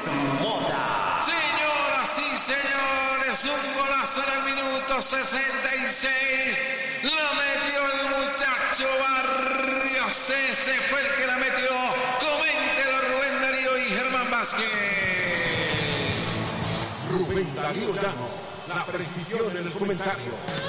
Mota. Señoras y señores, un golazo en el minuto 66. La metió el muchacho Barrios. Ese fue el que la metió. Coméntelo Rubén Darío y Germán Vázquez. Rubén Darío Llano, la precisión en el comentario.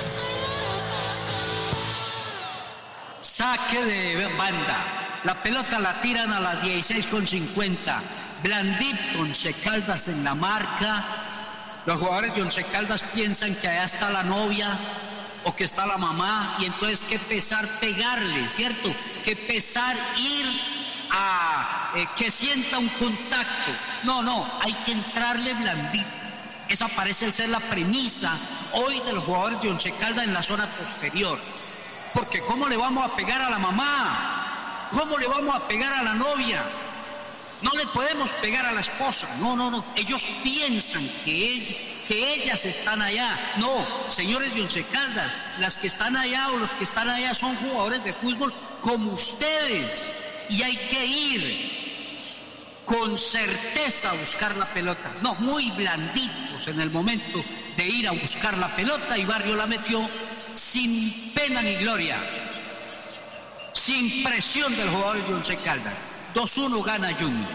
Saque de banda. La pelota la tiran a las 16:50. Blandito, Once Caldas en la marca. Los jugadores de Once Caldas piensan que allá está la novia o que está la mamá, y entonces qué pesar pegarle, ¿cierto? Qué pesar ir a que sienta un contacto. No, hay que entrarle blandito. Esa parece ser la premisa hoy de los jugadores de Once Caldas en la zona posterior. Porque ¿cómo le vamos a pegar a la mamá? ¿Cómo le vamos a pegar a la novia? No le podemos pegar a la esposa. No. Ellos piensan que ellas están allá. No, señores de Once Caldas, las que están allá o los que están allá son jugadores de fútbol como ustedes. Y hay que ir con certeza a buscar la pelota. No, muy blanditos en el momento de ir a buscar la pelota, y Barrio la metió sin pena ni gloria, sin presión del jugador de Once Caldas. 2-1 gana Junior.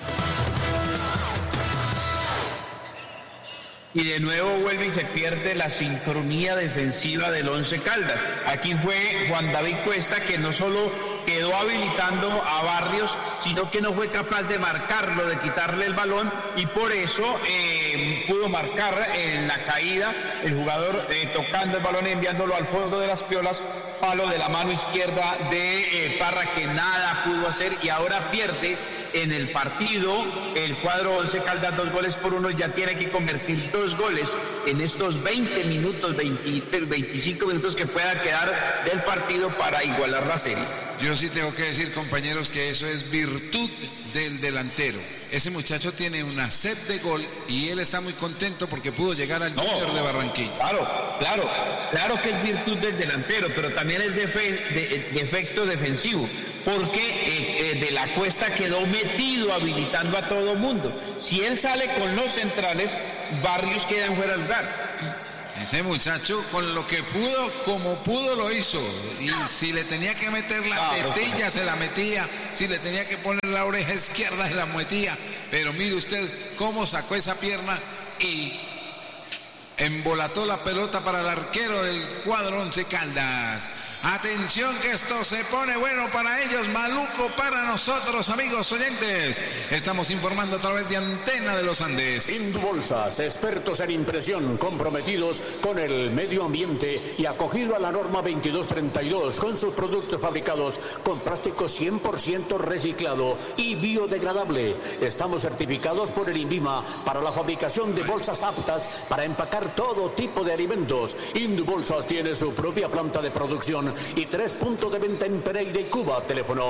Y de nuevo vuelve y se pierde la sincronía defensiva del Once Caldas. Aquí fue Juan David Cuesta que no solo quedó habilitando a Barrios, sino que no fue capaz de marcarlo, de quitarle el balón, y por eso pudo marcar en la caída el jugador tocando el balón y enviándolo al fondo de las piolas, palo de la mano izquierda de Parra, que nada pudo hacer, y ahora pierde en el partido el cuadro Once Caldas 2-1. Ya tiene que convertir 2 goles en estos 20 minutos, 25 minutos que pueda quedar del partido para igualar la serie. Yo sí tengo que decir, compañeros, que eso es virtud del delantero. Ese muchacho tiene una sed de gol y él está muy contento porque pudo llegar al Junior de Barranquilla. Claro que es virtud del delantero, pero también es defecto defensivo, porque De la Cuesta quedó metido habilitando a todo mundo. Si él sale con los centrales, Barrios queda en fuera de lugar. Ese muchacho con lo que pudo, como pudo lo hizo. Y si le tenía que meter la tetilla, se la metía. Si le tenía que poner la oreja izquierda, se la metía. Pero mire usted cómo sacó esa pierna y embolató la pelota para el arquero del cuadro Once Caldas. Atención que esto se pone bueno para ellos, maluco para nosotros, amigos oyentes. Estamos informando a través de Antena de los Andes. Indubolsas, expertos en impresión, comprometidos con el medio ambiente y acogido a la norma 2232 con sus productos fabricados con plástico 100% reciclado y biodegradable. Estamos certificados por el INVIMA para la fabricación de bolsas aptas para empacar todo tipo de alimentos. Indubolsas tiene su propia planta de producción y 3 puntos de venta en Pereira y Cuba. Teléfono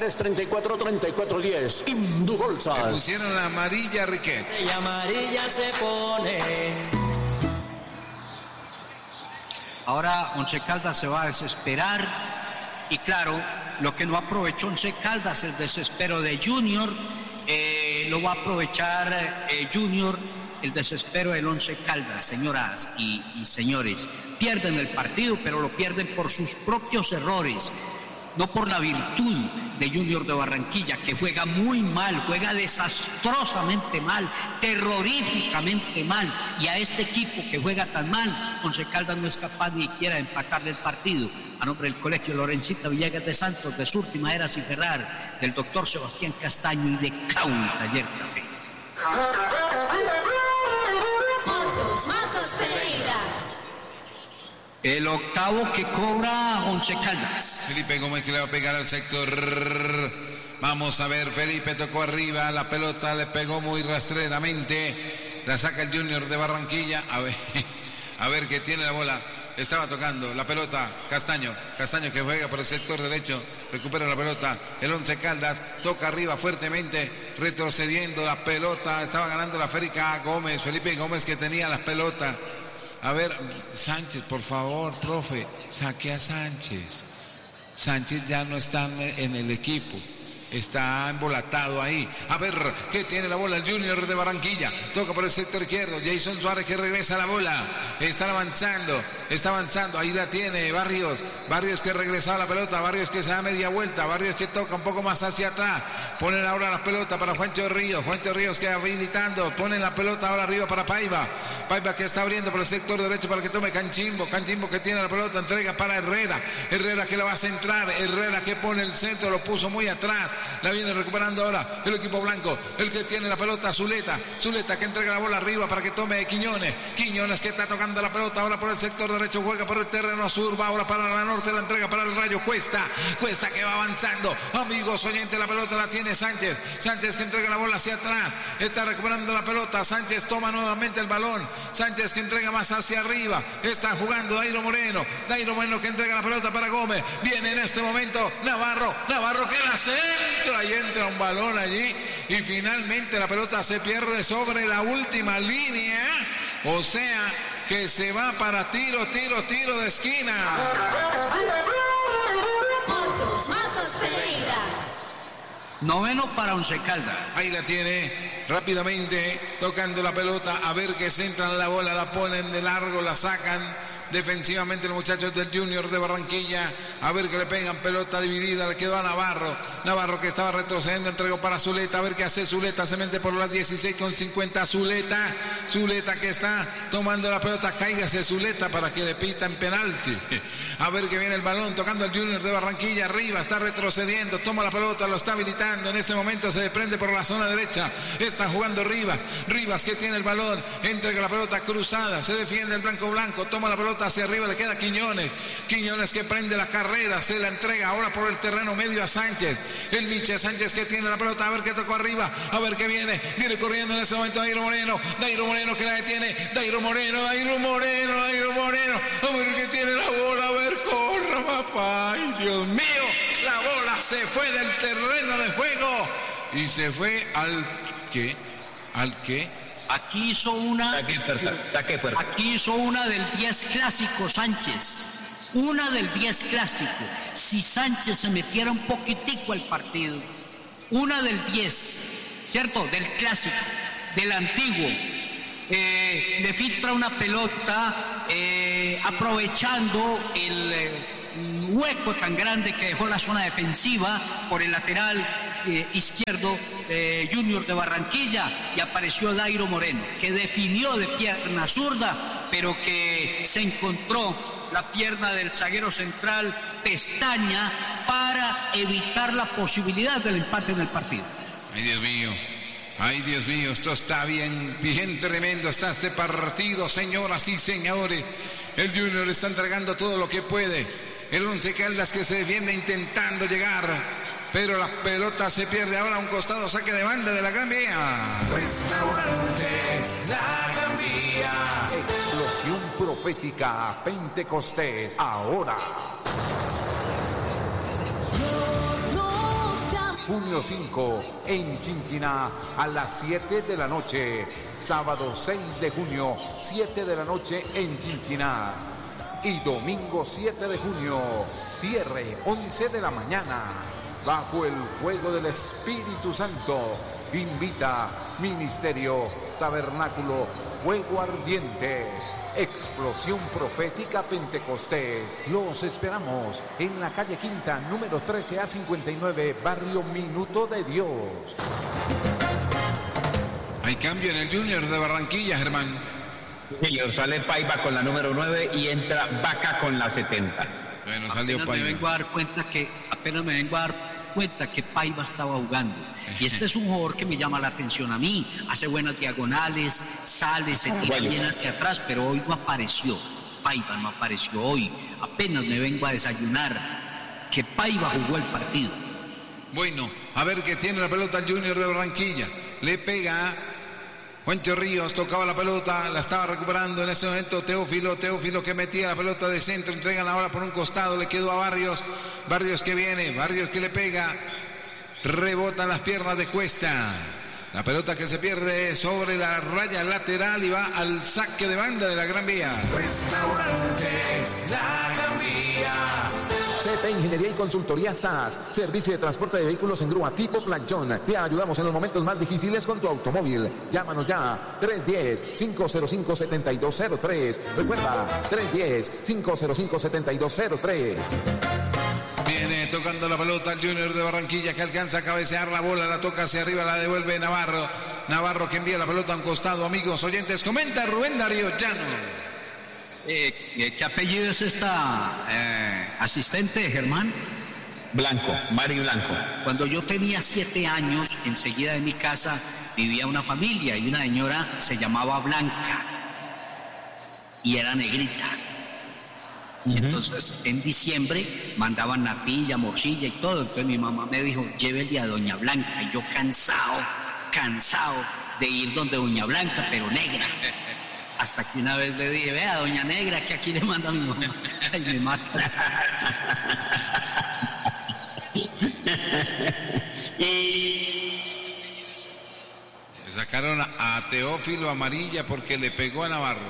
334-3410. Indubolsas. Le pusieron la amarilla, Riquet. Y amarilla se pone. Ahora Once Caldas se va a desesperar, y claro, lo que no aprovechó Once Caldas, el desespero de Junior, lo va a aprovechar Junior, el desespero del Once Caldas, señoras y señores. Pierden el partido, pero lo pierden por sus propios errores, no por la virtud de Junior de Barranquilla, que juega muy mal, juega desastrosamente mal, terroríficamente mal, y a este equipo que juega tan mal, Once Caldas no es capaz ni siquiera de empatarle el partido. A nombre del Colegio Lorencita Villegas de Santos, de Surti Maderas y Ferrar, del doctor Sebastián Castaño y de Claudio Taller Café. Motos Pereira. El octavo que cobra Once Caldas. Felipe Gómez, que le va a pegar al sector. Vamos a ver, Felipe tocó arriba, la pelota le pegó muy rastreramente. La saca el Junior de Barranquilla. A ver que tiene la bola. Estaba tocando la pelota Castaño que juega por el sector derecho, recupera la pelota, el Once Caldas toca arriba fuertemente, retrocediendo la pelota, estaba ganando la Férica Gómez, Felipe Gómez, que tenía la pelota. A ver, Sánchez, por favor, profe, saque a Sánchez. Sánchez ya no está en el equipo. está embolatado ahí. A ver qué tiene la bola el Junior de Barranquilla. Toca por el sector izquierdo. Jason Suárez que regresa a la bola. Está avanzando. Ahí la tiene Barrios. Barrios que regresa a la pelota. Barrios que se da media vuelta. Barrios que toca un poco más hacia atrás. Ponen ahora la pelota para Juancho Ríos. Juancho Ríos que habilitando. Ponen la pelota ahora arriba para Paiva. Paiva que está abriendo por el sector derecho para que tome Canchimbo. Canchimbo que tiene la pelota. Entrega para Herrera. Herrera que la va a centrar. Herrera que pone el centro. Lo puso muy atrás. La viene recuperando ahora el equipo blanco. El que tiene la pelota, Zuleta. Zuleta que entrega la bola arriba para que tome Quiñones. Quiñones que está tocando la pelota ahora por el sector derecho. Juega por el terreno sur. Va ahora para la norte. La entrega para el Rayo. Cuesta que va avanzando. Amigos oyentes, la pelota la tiene Sánchez. Sánchez que entrega la bola hacia atrás. Está recuperando la pelota. Sánchez toma nuevamente el balón. Sánchez que entrega más hacia arriba. Está jugando Dairo Moreno. Dairo Moreno que entrega la pelota para Gómez. Viene en este momento Navarro que la centra y entra un balón allí y finalmente la pelota se pierde sobre la última línea, o sea que se va para tiro de esquina. Puntos Marcos Pereira. Noveno para Once Caldas. Ahí la tiene rápidamente tocando la pelota, a ver que centran la bola, la ponen de largo, la sacan defensivamente los muchachos del Junior de Barranquilla, a ver que le pegan, pelota dividida, le quedó a Navarro que estaba retrocediendo, entregó para Zuleta, a ver qué hace Zuleta, se mete por las 16:50, Zuleta que está tomando la pelota, cáigase Zuleta para que le pitan penalti, a ver que viene el balón, tocando el Junior de Barranquilla, arriba, está retrocediendo, toma la pelota, lo está habilitando, en este momento se desprende por la zona derecha, está jugando Rivas que tiene el balón, entrega la pelota cruzada, se defiende el blanco, toma la pelota hacia arriba, le queda Quiñones que prende la carrera, se la entrega ahora por el terreno medio a Sánchez, el Miche Sánchez que tiene la pelota, a ver qué tocó arriba, a ver qué viene corriendo en ese momento Dairo Moreno que la detiene, Dairo Moreno, a ver qué tiene la bola, a ver, corra papá, ay Dios mío, la bola se fue del terreno de juego y se fue al qué. Aquí hizo una. Saque puerta. Aquí hizo una del 10 clásico Sánchez. Una del 10 clásico. Si Sánchez se metiera un poquitico al partido. Una del 10, ¿cierto? Del clásico, del antiguo. Le filtra una pelota aprovechando el hueco tan grande que dejó la zona defensiva por el lateral izquierdo Junior de Barranquilla, y apareció Dairo Moreno, que definió de pierna zurda, pero que se encontró la pierna del zaguero central Pestaña para evitar la posibilidad del empate en el partido. Ay Dios mío, esto está bien tremendo, está este partido, señoras y señores. El Junior está entregando todo lo que puede. El Once Caldas que se defiende intentando llegar, pero la pelota se pierde ahora a un costado, saque de banda de la Gran Vía. Restaurante La Gran Vía. Explosión profética Pentecostés, ahora. Junio 5 en Chinchiná a las 7 de la noche. Sábado 6 de junio, 7 de la noche en Chinchiná. Y domingo 7 de junio, cierre 11 de la mañana. Bajo el fuego del Espíritu Santo, invita Ministerio Tabernáculo Fuego Ardiente. Explosión Profética Pentecostés. Los esperamos en la calle Quinta, número 13A59, barrio Minuto de Dios. Hay cambio en el Junior de Barranquilla, Germán. Señor, sale Paiva con la número 9 y entra Vaca con la 70. Bueno, salió Paiva. Apenas me vengo a dar cuenta que Paiva estaba jugando. Y este es un jugador que me llama la atención a mí. Hace buenas diagonales, sale, se tira bien hacia atrás, pero hoy no apareció. Paiva no apareció hoy. Apenas me vengo a desayunar que Paiva jugó el partido. Bueno, a ver qué tiene la pelota el Junior de Barranquilla. Le pega Juancho Ríos, tocaba la pelota, la estaba recuperando en ese momento Teófilo que metía la pelota de centro, entregan ahora por un costado, le quedó a Barrios que viene, Barrios que le pega, rebotan las piernas de Cuesta, la pelota que se pierde sobre la raya lateral y va al saque de banda de la Gran Vía. Restaurante La Gran Vía. CP Ingeniería y Consultoría SAS. Servicio de transporte de vehículos en grúa tipo planchón. Te ayudamos en los momentos más difíciles con tu automóvil. Llámanos ya. 310-505-7203. Recuerda, 310-505-7203. Viene tocando la pelota el Junior de Barranquilla, que alcanza a cabecear la bola, la toca hacia arriba, la devuelve Navarro. Navarro que envía la pelota a un costado, amigos oyentes. Comenta Rubén Darío Llano. ¿Qué apellido es esta asistente, Germán? Blanco, Mari Blanco. Cuando yo tenía 7 años, enseguida de mi casa vivía una familia y una señora se llamaba Blanca y era negrita. Entonces en diciembre mandaban natilla, morcilla y todo. Entonces mi mamá me dijo, llévele a doña Blanca. Y yo cansado de ir donde doña Blanca, pero negra. Hasta que una vez le dije, vea, doña Negra, que aquí le manda a mi mamá. Y me mata. Le sacaron a Teófilo amarilla porque le pegó a Navarro.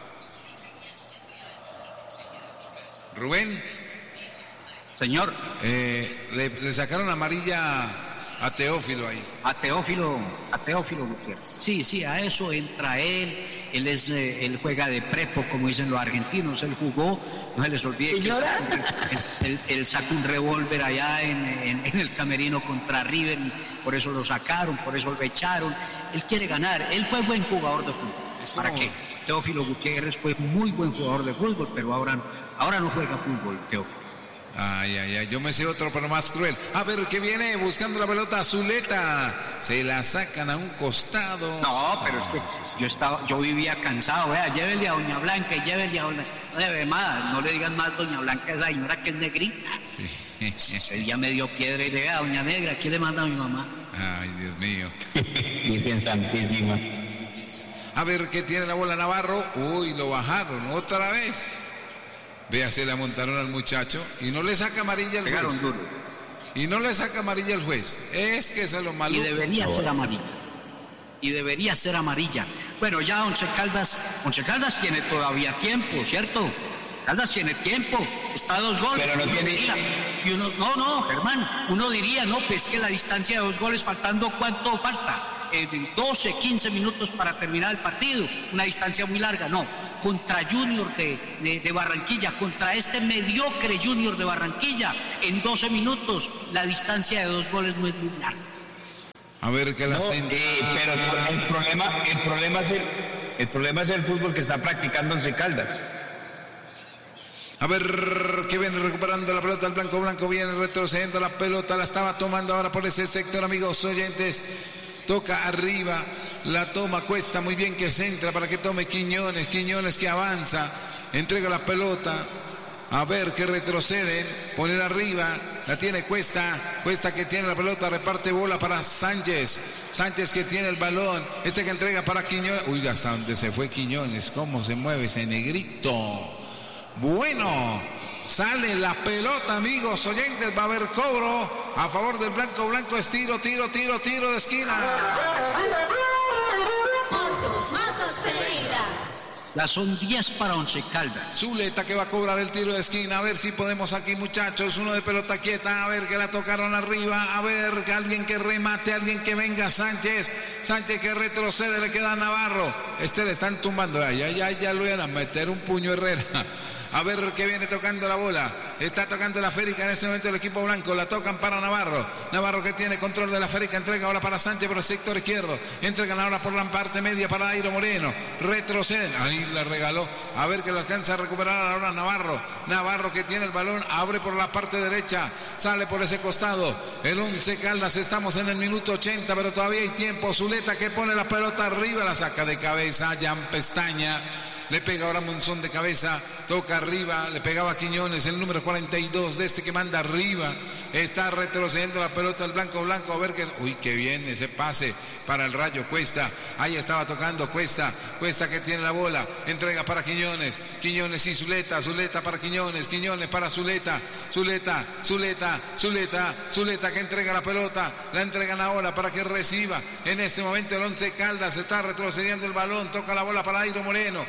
Rubén. Señor. Le sacaron amarilla a Teófilo ahí. A Teófilo Gutiérrez. Sí, a eso entra él. Él juega de prepo, como dicen los argentinos. Él jugó, no se les olvide que él sacó un revólver allá en el camerino contra River. Y por eso lo sacaron, por eso lo echaron. Él quiere ganar. Él fue buen jugador de fútbol. ¿Para qué? Teófilo Gutiérrez fue muy buen jugador de fútbol, pero ahora no juega fútbol, Teófilo. Ay, yo me sé otro, pero más cruel. A ver, que viene buscando la pelota, Zuleta. Se la sacan a un costado. No, pero es que yo vivía cansado. Vea, llévele a doña Blanca y llévele a doña... No le digan más doña Blanca a esa señora que es negrita. Sí. Ese día me dio piedra y le dije, a doña Negra, ¿quién le manda a mi mamá? Ay, Dios mío. Virgen Santísima. A ver, ¿qué tiene la bola Navarro? Uy, lo bajaron otra vez. Vea, se la montaron al muchacho y no le saca amarilla al juez. Y no le saca amarilla al juez. Es que se lo maluco. Y debería ser amarilla. Bueno, ya Once Caldas tiene todavía tiempo, ¿cierto? Caldas tiene tiempo, está a 2 goles. Pero no tiene... Y uno, no, Germán, uno diría, no, pues que la distancia de 2 goles faltando, ¿cuánto falta? 12, 15 minutos para terminar el partido, una distancia muy larga. No, contra Junior de Barranquilla, contra este mediocre Junior de Barranquilla, en 12 minutos la distancia de 2 goles no es muy larga. A ver qué la pero el problema es el fútbol que está practicando Once Caldas. A ver, que viene recuperando la pelota el Blanco viene retrocediendo la pelota, la estaba tomando ahora por ese sector, amigos oyentes. Toca arriba, la toma, Cuesta, muy bien que centra para que tome Quiñones que avanza, entrega la pelota, a ver que retroceden, poner arriba, la tiene Cuesta que tiene la pelota, reparte bola para Sánchez que tiene el balón, que entrega para Quiñones, uy, hasta donde se fue Quiñones, cómo se mueve ese negrito, bueno, sale la pelota, amigos oyentes, va a haber cobro a favor del Blanco es tiro de esquina. Motos Pereira. Ya son 10 para Once Caldas. Zuleta que va a cobrar el tiro de esquina, a ver si podemos aquí, muchachos, uno de pelota quieta, a ver que la tocaron arriba, a ver que alguien que remate, alguien que venga, Sánchez que retrocede, le queda a Navarro, le están tumbando, ya lo iban a meter un puño Herrera. A ver que viene tocando la bola. Está tocando la Férica en este momento el equipo blanco. La tocan para Navarro. Navarro que tiene control de la Férica. Entrega ahora para Sánchez por el sector izquierdo. Entregan ahora por la parte media para Dairo Moreno. Retroceden. Ahí la regaló. A ver que lo alcanza a recuperar ahora Navarro. Navarro que tiene el balón. Abre por la parte derecha. Sale por ese costado. El Once Caldas. Estamos en el minuto 80, pero todavía hay tiempo. Zuleta que pone la pelota arriba. La saca de cabeza. Jan Pestaña. Le pega ahora Monzón de cabeza, toca arriba, le pegaba a Quiñones, el número 42 de que manda arriba, está retrocediendo la pelota el blanco, a ver qué, uy, qué bien ese pase para el Rayo Cuesta, ahí estaba tocando Cuesta que tiene la bola, entrega para Quiñones y Zuleta para Quiñones para Zuleta que entrega la pelota, la entregan ahora para que reciba, en este momento el Once Caldas está retrocediendo el balón, toca la bola para Dairo Moreno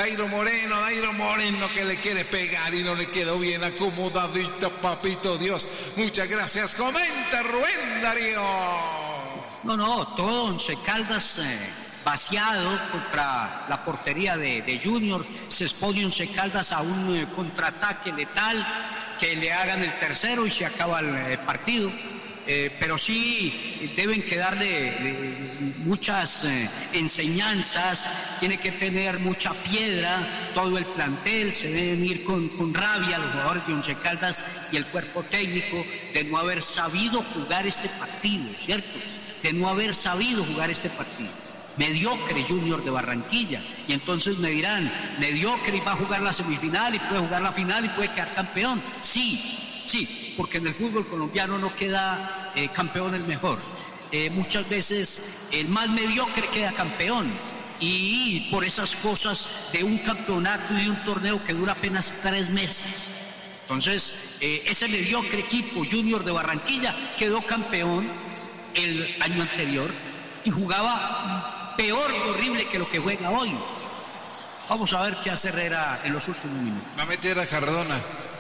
que le quiere pegar y no le quedó bien acomodadita, papito Dios, muchas gracias, comenta Rubén Darío. No, todo Once Caldas vaciado contra la portería de Junior, se expone Once Caldas a un contraataque letal, que le hagan el tercero y se acaba el partido. Pero sí deben quedarle muchas enseñanzas, tiene que tener mucha piedra todo el plantel, se deben ir con rabia los jugadores de Once Caldas y el cuerpo técnico de no haber sabido jugar este partido, ¿cierto? De no haber sabido jugar este partido. Mediocre Junior de Barranquilla, y entonces me dirán, mediocre y va a jugar la semifinal y puede jugar la final y puede quedar campeón. Sí, porque en el fútbol colombiano no queda campeón el mejor. Muchas veces el más mediocre queda campeón, y por esas cosas de un campeonato y de un torneo que dura apenas 3 meses. Entonces, ese mediocre equipo Junior de Barranquilla quedó campeón el año anterior y jugaba peor y horrible que lo que juega hoy. Vamos a ver qué hace Herrera en los últimos minutos. Va a meter a Cardona.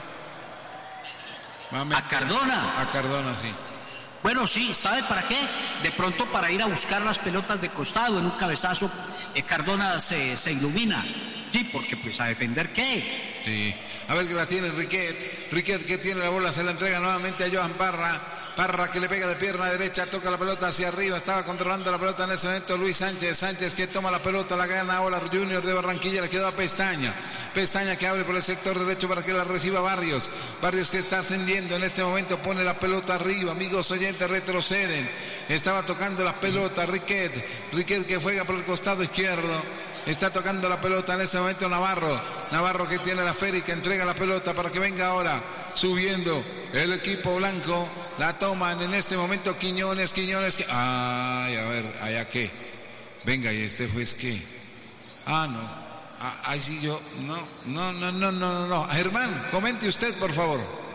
¿A Cardona? A Cardona, sí. Bueno, sí, ¿sabe para qué? De pronto para ir a buscar las pelotas de costado, en un cabezazo Cardona se ilumina. Sí, porque pues a defender ¿qué? Sí, a ver que la tiene Riquet que tiene la bola, se la entrega nuevamente a Johan Parra que le pega de pierna derecha, toca la pelota hacia arriba, estaba controlando la pelota en ese momento Luis Sánchez que toma la pelota, la gana ahora Junior de Barranquilla, le quedó a Pestaña que abre por el sector derecho para que la reciba Barrios que está ascendiendo en este momento, pone la pelota arriba, amigos oyentes, retroceden, estaba tocando la pelota Riquet que juega por el costado izquierdo, está tocando la pelota en ese momento Navarro que tiene la Feri, que entrega la pelota para que venga ahora subiendo el equipo blanco, la toman en este momento Quiñones que, ay, a ver, allá qué, venga, y este juez qué, no, ahí sí yo, no, Germán, comente usted por favor.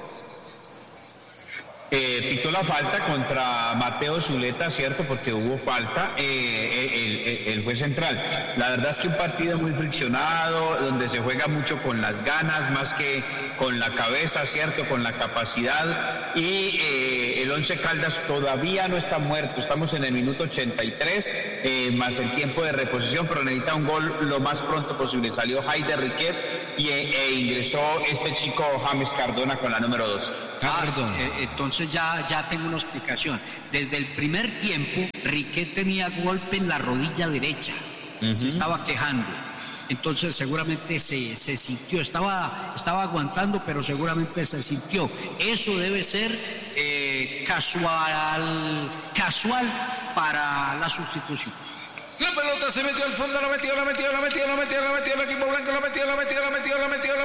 Pitó la falta contra Mateo Zuleta, ¿cierto? Porque hubo falta el juez central. La verdad es que un partido muy friccionado, donde se juega mucho con las ganas, más que con la cabeza, ¿cierto? Con la capacidad. Y el Once Caldas todavía no está muerto. Estamos en el minuto 83, más el tiempo de reposición, pero necesita un gol lo más pronto posible. Salió Haider Riquet e ingresó este chico James Cardona con la número 2. Entonces ya tengo una explicación. Desde el primer tiempo, Riquet tenía golpe en la rodilla derecha, se estaba quejando. Entonces seguramente se sintió, estaba aguantando, pero seguramente se sintió. Eso debe ser casual para la sustitución. La pelota se metió al fondo, la metió el equipo blanco, la metió